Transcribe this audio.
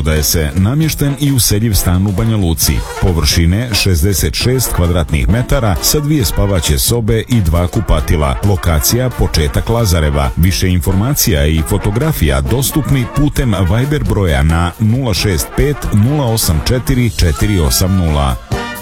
Prodaje se namješten i useljiv stan u Banja Luci. Površine 66 kvadratnih metara sa 2 spavaće sobe i 2 kupatila. Lokacija početak Lazareva. Više informacija i fotografija dostupni putem Viber broja na 065 084 480.